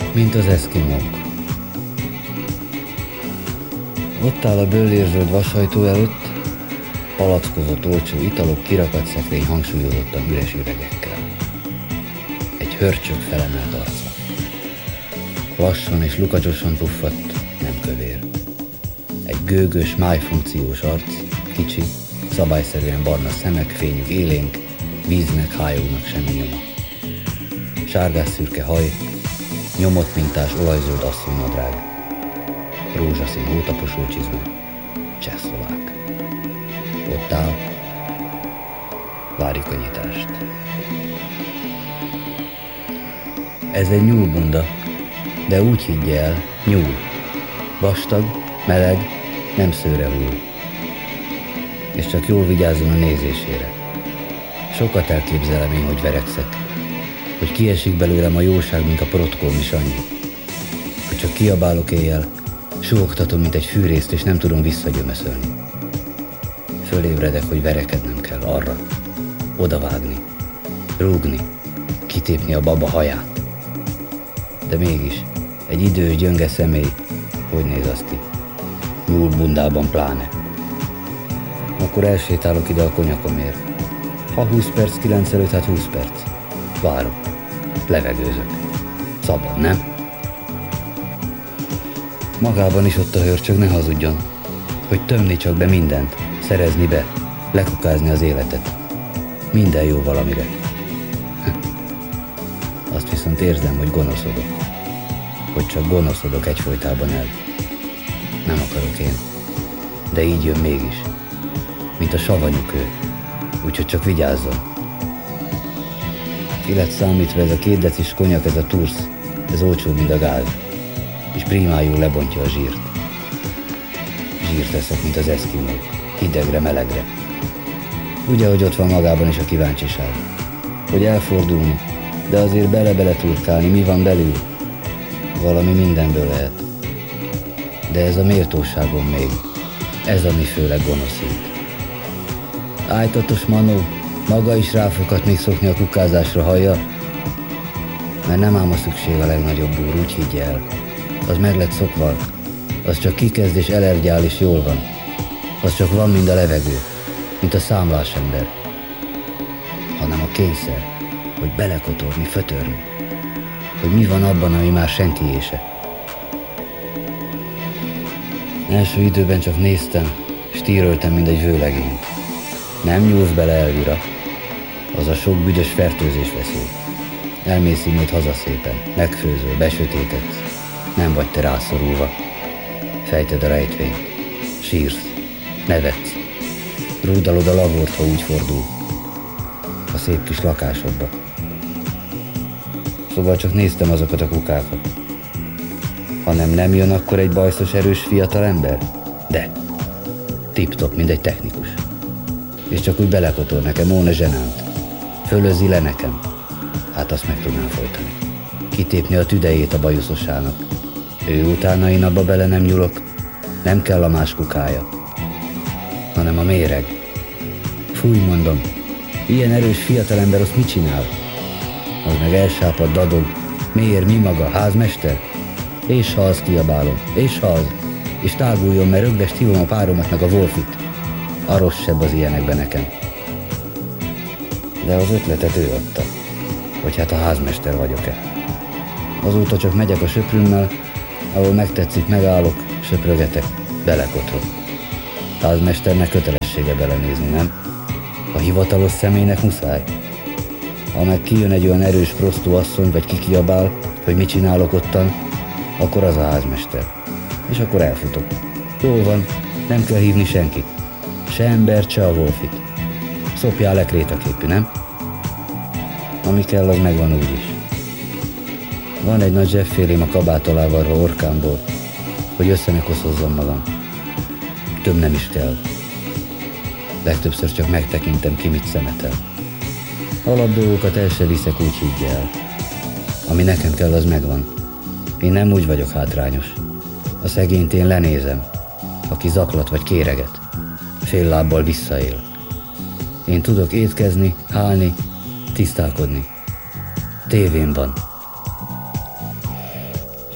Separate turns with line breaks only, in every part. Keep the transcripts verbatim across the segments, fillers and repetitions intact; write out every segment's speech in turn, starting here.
mint az eszkimók. Ott áll a böllérzöld vasajtó előtt, palackozott olcsó italok kirakat szekrény hangsúlyozottan üres üvegekkel. Egy hörcsög felemelt arca. Lassan és lukacsosan puffadt, nem kövér. Egy gőgös, májfunkciós arc, kicsi, szabályszerűen barna szemek, fényük élénk, víznek, hájónak semmi nyoma. Sárgás-szürke haj, nyomott mintás olajzöld asszonynadrág, rózsaszín hótaposó csizma, csehszlovák. Ott áll, várjuk a nyitást. Ez egy nyúlbunda, de úgy higgye el, nyúl. Vastag, meleg, nem szőre hull. És csak jól vigyázzon a nézésére. Sokat elképzelem én, hogy verekszek, hogy kiesik belőlem a jóság, mint a protkóm is annyi. Hogy csak kiabálok éjjel, suhogtatom, mint egy fűrészt, és nem tudom visszagyömöszölni. Fölébredek, hogy verekednem kell arra, odavágni, rúgni, kitépni a baba haját. De mégis, egy idős, gyönge személy, hogy néz az ki? Nyúlbundában pláne. Akkor elsétálok ide a konyakomért. Ha húsz perc, kilenc előtt, hát húsz perc. Várok, levegőzök. Szabad, nem? Magában is ott a hörcsög, ne hazudjon. Hogy tömni csak be mindent, szerezni be, lekukázni az életet. Minden jó valamire. Azt viszont érzem, hogy gonoszodok. Hogy csak gonoszodok egyfolytában el. Nem akarok én, de így jön mégis, mint a savanyú kő, úgyhogy csak vigyázzon. Ki lett számítva ez a két decis konyak, ez a tursz, ez olcsó, mint a gáz, és primájul lebontja a zsírt. Zsírt eszek, mint az eszkimók, hidegre, melegre. Ugye, hogy ott van magában is a kíváncsiság, hogy elfordulni, de azért bele-bele turkálni, mi van belül? Valami mindenből lehet. De ez a méltóságom még, ez ami főleg gonoszít. Ájtatos manó, maga is rá foghat még szokni a kukázásra, hallja? Mert nem ám a szükség a legnagyobb úr, úgy higgye el. Az meg lett szokva, az csak kikezd és elergyál és jól van. Az csak van, mint a levegő, mint a számlás ember. Hanem a kényszer, hogy belekotorni, fötörni. Hogy mi van abban, ami már senkié se. Első időben csak néztem, s tíröltem, mint egy vőlegény. Nem nyúlsz bele, Elvira. Az a sok büdös fertőzés veszély. Elmész innét haza szépen, megfőzöl, besötétedsz. Nem vagy te rászorulva. Fejted a rejtvényt. Sírsz, nevetsz. Rúdalod a lavort, ha úgy fordul. A szép kis lakásodba. Szóval csak néztem azokat a kukákat. Hanem nem jön akkor egy bajszos, erős fiatal ember? De, tip-top, mint egy technikus. És csak úgy belekotor nekem, óne zsenánt. Fölözi le nekem. Hát azt meg tudnám folytani. Kitépni a tüdejét a bajuszosának. Ő utána én abba bele nem nyúlok. Nem kell a más kukája. Hanem a méreg. Fúj, mondom. Ilyen erős fiatalember azt mit csinál? Az meg elsápad, dadog. Miért, mi maga, házmester? És ha az, kiabálom, és ha az, és táguljon, mert rögvest hívom a páromat meg a Wolfit. A rosszabb az ilyenekben nekem. De az ötletet ő adta, hogy hát a házmester vagyok-e. Azóta csak megyek a söprűmmel, ahol megtetszik, megállok, söprögetek, belekotrok. Házmesternek kötelessége belenézni, nem? A hivatalos személynek muszáj. Ha meg kijön egy olyan erős prostó asszony, vagy kikiabál, hogy mit csinálok ottan, akkor az a házmester. És akkor elfutok. Jól van, nem kell hívni senkit. Se embert, se a Wolfit. Szopjál le krétaképű, nem? Ami kell, az megvan úgyis. Van egy nagy zsebfélém a kabát alá varva orkámból, hogy össze ne koszozzam magam. Több nem is kell. Legtöbbször csak megtekintem, ki mit szemetel. Alapdolgokat el se viszek, úgy higgye el. Ami nekem kell, az megvan. Én nem úgy vagyok hátrányos. A szegényt én lenézem, aki zaklat vagy kéreget. Fél lábbal visszaél. Én tudok étkezni, hálni, tisztálkodni. Tévén van.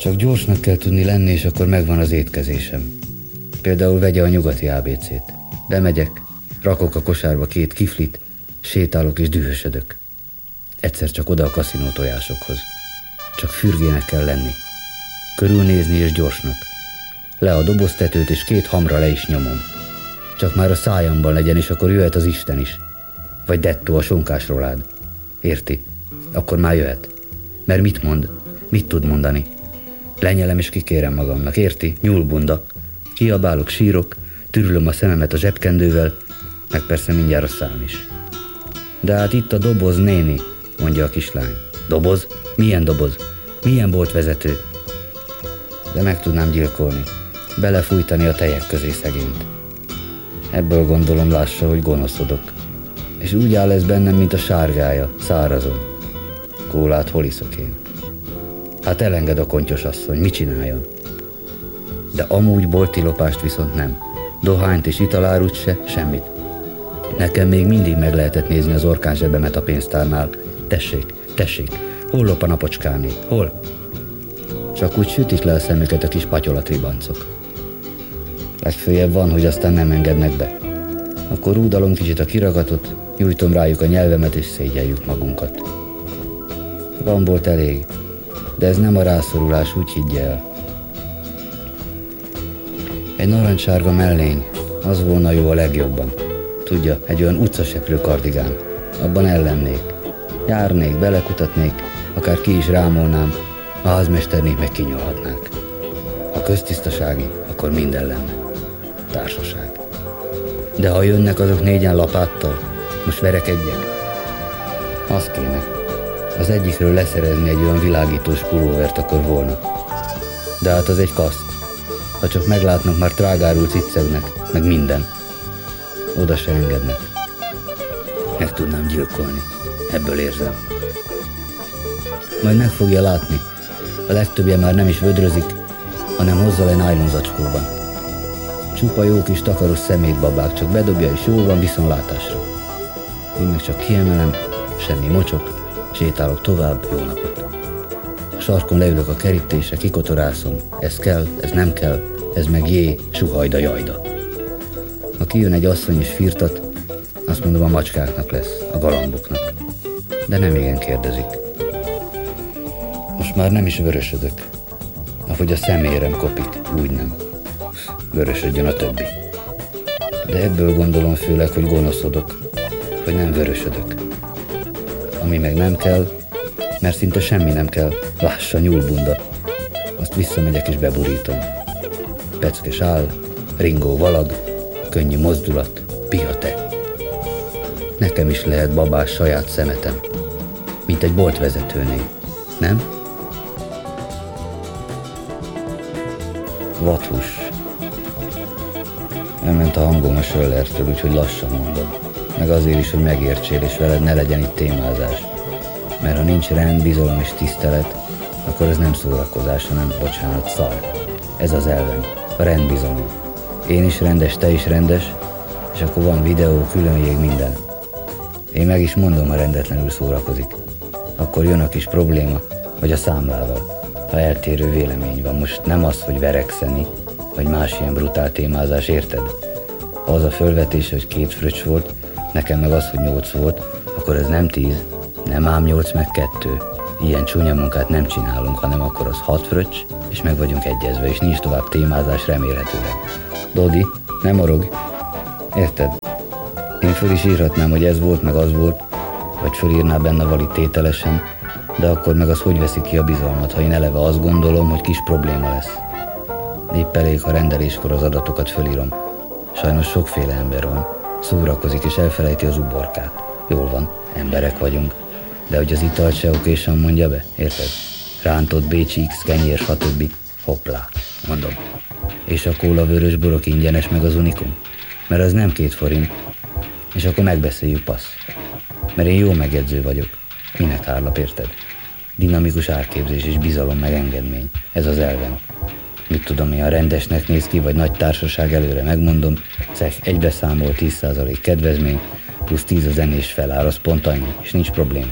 Csak gyorsnak kell tudni lenni, és akkor megvan az étkezésem. Például vegye a nyugati á bé cét. Bemegyek, rakok a kosárba két kiflit, sétálok és dühösödök. Egyszer csak oda a kaszinó tojásokhoz. Csak fürgének kell lenni. Körülnézni és gyorsnak. Le a doboztetőt, és két hamra le is nyomom. Csak már a szájamban legyen, és akkor jöhet az Isten is. Vagy dettó a sonkás rolád. Érti? Akkor már jöhet. Mert mit mond? Mit tud mondani? Lenyelem és kikérem magamnak, érti? Nyúlbunda. Kiabálok, sírok, tűrlöm a szememet a zsebkendővel, meg persze mindjárt a szám is. De hát itt a doboz, néni, mondja a kislány. Doboz? Milyen doboz? Milyen boltvezető? De meg tudnám gyilkolni, belefújtani a tejek közé szegényt. Ebből gondolom, lássa, hogy gonoszodok. És úgy áll ez bennem, mint a sárgája, szárazon. Kólát hol iszok én? Hát elenged a kontyos asszony, mit csináljon? De amúgy bolti lopást viszont nem. Dohányt és italárut se, semmit. Nekem még mindig meg lehetett nézni az orkán zsebemet a pénztárnál. Tessék, tessék, hol lop a napocskáné? Hol? Csak úgy sütik le a szemüket a kis patyolatribancok. Legfőjebb van, hogy aztán nem engednek be. Akkor rúdalom kicsit a kiragatot, nyújtom rájuk a nyelvemet és szégyeljük magunkat. Van volt elég, de ez nem a rászorulás, úgy higgye el. Egy narancssárga mellény, az volna jó a legjobban. Tudja, egy olyan utcaseprő kardigán. Abban ellennék. Járnék, belekutatnék, akár ki is rámolnám, a házmesternék meg kinyolhatnák. Ha köztisztasági, akkor minden lenne. Társaság. De ha jönnek azok négyen lapáttal, most verekedjek? Az kéne. Az egyikről leszerezni egy olyan világítós pulóvert, akkor volna. De hát az egy kaszt. Ha csak meglátnak, már trágárul ciccegnek, meg minden. Oda se engednek. Meg tudnám gyilkolni. Ebből érzem. Majd meg fogja látni. A legtöbbje már nem is vödrözik, hanem hozza le nájlonzacskóban. Csupa jó kis takaros szemétbabák, csak bedobja és jól van viszontlátásra. Én meg csak kiemelem, semmi mocsok, sétálok tovább, jó napot. A sarkon leülök a kerítésre, kikotorászom. Ez kell, ez nem kell, ez meg jé, suhajda, jajda. Ha kijön egy asszony és firtat, azt mondom, a macskáknak lesz, a galamboknak. De nem igen kérdezik. Most már nem is vörösödök. Ahogy a szemérem kopik, úgy nem. Vörösödjön a többi. De ebből gondolom főleg, hogy gonoszodok, hogy nem vörösödök. Ami meg nem kell, mert szinte semmi nem kell, lássa, nyúlbunda. Azt visszamegyek és beburítom. Peckes áll, ringó valag, könnyű mozdulat, piha te. Nekem is lehet babás saját szemetem, mint egy boltvezetőnél, nem? Vathús. Elment a hangom a Söllertől, úgyhogy lassan mondom. Meg azért is, hogy megértsél, és veled ne legyen itt témázás. Mert ha nincs rend, bizalom és tisztelet, akkor ez nem szórakozás, hanem, bocsánat, szar. Ez az elvem, a rendbizalom. Én is rendes, te is rendes, és akkor van videó, külön jég, minden. Én meg is mondom, ha rendetlenül szórakozik. Akkor jön a kis probléma, vagy a számlával. Ha eltérő vélemény van, most nem az, hogy verekszeni, vagy más ilyen brutál témázás, érted? Ha az a fölvetés, hogy két fröccs volt, nekem meg az, hogy nyolc volt, akkor ez nem tíz, nem ám nyolc meg kettő. Ilyen csúnya munkát nem csinálunk, hanem akkor az hat fröccs, és meg vagyunk egyezve, és nincs tovább témázás remélhetőleg. Dodi, nem morog. Érted? Én föl is írhatnám, hogy ez volt, meg az volt, vagy fölírná benne valami tételesen, de akkor meg az hogy veszi ki a bizalmat, ha én eleve azt gondolom, hogy kis probléma lesz. Épp elég, ha rendeléskor az adatokat fölírom. Sajnos sokféle ember van. Szórakozik és elfelejti az uborkát. Jól van, emberek vagyunk. De hogy az italt se okésan mondja be, érted? Rántott bécsi X kenyér, stb. Hoppá, mondom. És a kóla vörös borok ingyenes meg az unikum? Mert az nem két forint. És akkor megbeszéljük, passz. Mert én jó megjegyző vagyok. Minek hárlap, érted? Dinamikus árképzés és bizalom meg engedmény. Ez az elvem. Mit tudom én, a rendesnek néz ki, vagy nagy társaság, előre megmondom, cech egybeszámol tíz százalék kedvezmény, plusz tíz a zenés felár, az pont annyi, és nincs probléma.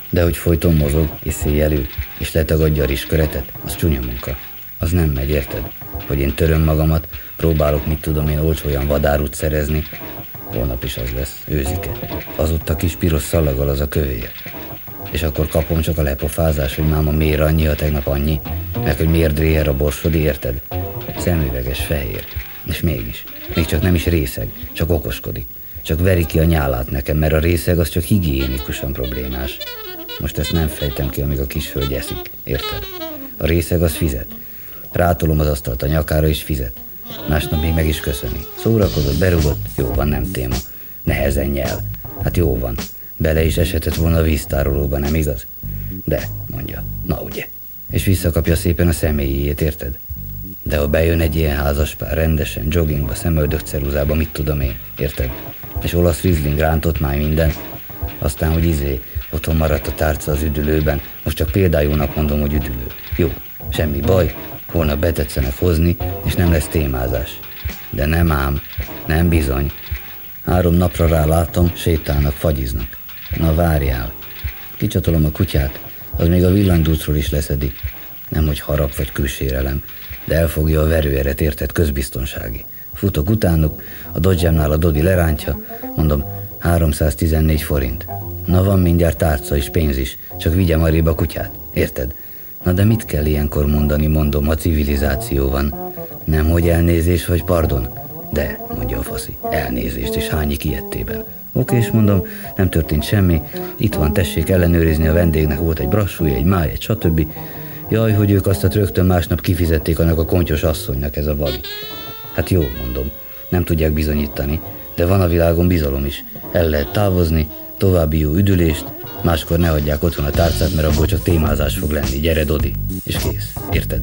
De hogy folyton mozog, és széjjel ül, és letagadja a rizsköretet, az csúnya munka. Az nem megy, érted? Hogy én töröm magamat, próbálok, mit tudom én, olcsóan vadárut szerezni. Holnap is az lesz, őzike. Az ott a kis piros szalaggal az a kövér. És akkor kapom csak a lepofázás, hogy máma miért annyi, ha tegnap annyi, meg hogy miért dréher a borsodi, érted? Szemüveges, fehér. És mégis, még csak nem is részeg, csak okoskodik. Csak veri ki a nyálát nekem, mert a részeg az csak higiénikusan problémás. Most ezt nem fejtem ki, amíg a kis hölgy eszik, érted? A részeg az fizet. Rátolom az asztalt a nyakára, és fizet. Másnap még meg is köszöni. Szórakozott, berugott, jó van, nem téma. Nehezen nyel. Hát jó van. Bele is esetett volna a víztárolóba, nem igaz? De, mondja, na ugye. És visszakapja szépen a személyéjét, érted? De ha bejön egy ilyen házaspár rendesen, joggingba, szemöldök ceruzába, mit tudom én, érted? És olasz rizling, rántott máj, minden. Aztán, hogy izé, otthon maradt a tárca az üdülőben. Most csak példájónak mondom, hogy üdülő. Jó, semmi baj, holnap betetszenek hozni, és nem lesz témázás. De nem ám, nem bizony. Három napra rá látom, sétálnak, fagyiznak. Na várjál. Kicsatolom a kutyát, az még a villanydúcról is leszedi. Nemhogy harap vagy külsérelem, de elfogja a verőeret, érted, közbiztonsági. Futok utánuk, a Dodge-emnál a Dodi lerántja, mondom, háromszáztizennégy forint. Na van mindjárt tárca és pénz is, csak vigyem arrébb a kutyát, érted? Na de mit kell ilyenkor mondani, mondom, ha civilizáció van? Nem, hogy elnézés vagy pardon? De, mondja a faszi, elnézést, és hányik ilyettében. Oké, és mondom, nem történt semmi, itt van, tessék ellenőrizni, a vendégnek volt egy brassúja, egy máj, egy stb. Jaj, hogy ők azt rögtön másnap kifizették annak a kontyos asszonynak, ez a vali. Hát jó, mondom, nem tudják bizonyítani, de van a világon bizalom is. El lehet távozni, további jó üdülést, máskor ne hagyják otthon a tárcát, mert abból csak témázás fog lenni, gyere Dodi, és kész, érted?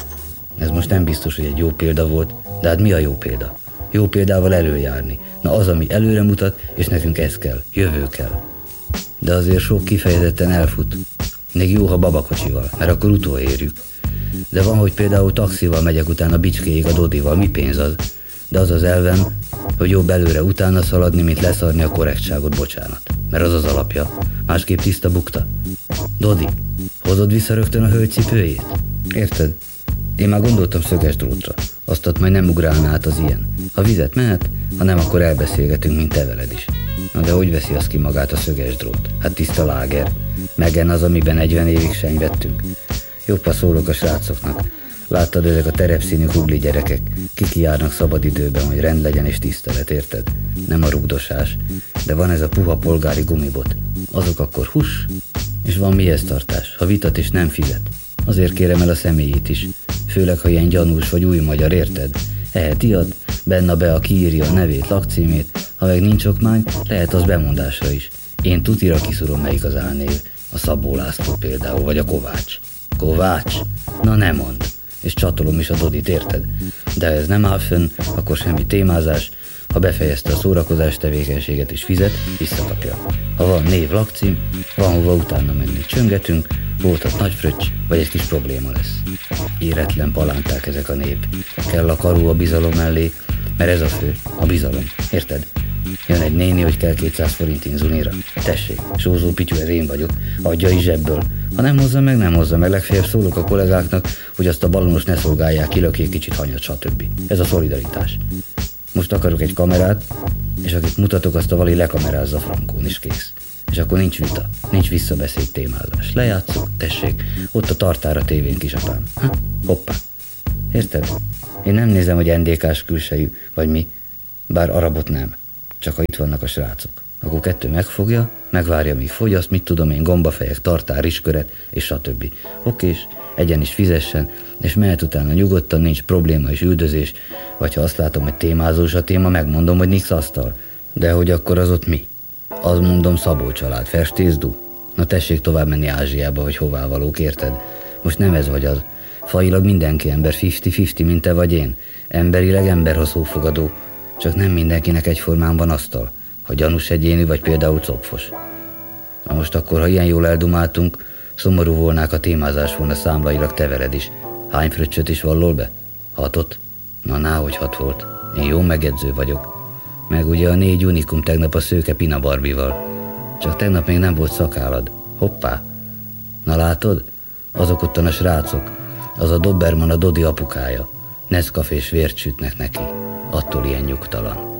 Ez most nem biztos, hogy egy jó példa volt, de hát mi a jó példa? Jó példával előjárni. Na az, ami előre mutat, és nekünk ez kell, jövő kell. De azért sok kifejezetten elfut. Még jó, ha babakocsival, mert akkor utolérjük. De van, hogy például taxival megyek utána Bicskéig a Dodival, mi pénz az? De az az elvem, hogy jobb előre utána szaladni, mint leszarni a korrektságot, bocsánat. Mert az az alapja, másképp tiszta bukta. Dodi, hozod vissza rögtön a hölgy cipőjét? Érted? Én már gondoltam szöges drótra. Azt ott majd nem ugrálná át az ilyen. Ha vizet mehet, ha nem, akkor elbeszélgetünk, mint te veled is. Na de hogy veszi azt ki magát a szöges drót? Hát tiszta láger. Megen az, amiben negyven évig senyvettünk. Jobb, ha szólok a srácoknak. Láttad, ezek a terepszínű hugli gyerekek kikiárnak szabadidőben, hogy rend legyen és tisztelet, érted? Nem a rugdosás, de van ez a puha polgári gumibot. Azok akkor hús, és van mihez tartás, ha vitat és nem fizet. Azért kérem el a személyét is, főleg ha ilyen gyanús vagy új magyar, érted? Ehet ilyet, benne be, a kiírja a nevét, lakcímét, ha meg nincs okmány, lehet az bemondásra is. Én tutira kiszúrom, melyik az álnév, a Szabó László például, vagy a Kovács. Kovács? Na nem mond. És csatolom is a Dodit, érted? De ha ez nem áll fönn, akkor semmi témázás. Ha befejezte a szórakozás tevékenységet és fizet, visszakapja. Ha van név, lakcím, van hova utána menni. Csöngetünk, voltat nagy fröccs, vagy egy kis probléma lesz. Éretlen palánták ezek a nép. Kell a karú a bizalom mellé, mert ez a fő, a bizalom. Érted? Jön egy néni, hogy kell kétszáz forint inzulinra. Tessék, sózó pityú, ez én vagyok. Adja is zsebből. Ha nem hozza meg, nem hozza meg. Legfeljebb szólok a kollégáknak, hogy azt a balonos ne szolgálják ki, lökjék kicsit hanyat, stb. Ez a szolidaritás. Most akarok egy kamerát, és akit mutatok, azt a vali lekamerázza frankón, és kész. És akkor nincs vita, nincs visszabeszéd, témázás. Lejátszok, tessék, ott a tartára tévén, kisapám. Ha? Hoppá. Érted? Én nem nézem, hogy en dé ká-s külsejű, vagy mi, bár arabot nem. Csak ha itt vannak a srácok. Akkor kettő megfogja, megvárja, míg fogyaszt, mit tudom én, gombafejek, tartár, rizsköret, és stb. Okés, egyen is fizessen, és mehet utána nyugodtan, nincs probléma és üldözés, vagy ha azt látom, hogy témázós a téma, megmondom, hogy nix asztal. De hogy akkor az ott mi? Az mondom, Szabó család, festészdu. Na tessék tovább menni Ázsiába, hogy hová valók, érted? Most nem ez vagy az. Fajilag mindenki ember, fifty-fifty, mint te vagy én. Emberileg ember, ha szófogadó. Csak nem mindenkinek egyformán van asztal, ha gyanús egyénű, vagy például copfos. Na most akkor, ha ilyen jól eldumáltunk, szomorú volnák, a témázás volna számlailag te veled is. Hány fröccsöt is vallol be? Hatot? Na, náhogy hat volt. Én jó megedző vagyok. Meg ugye a négy unikum tegnap a szőke Pina Barbival. Csak tegnap még nem volt szakállad. Hoppá! Na látod? Azok ottan a srácok. Az a Doberman a Dodi apukája. Nescafés vért sütnek neki. Attól ilyen nyugtalan.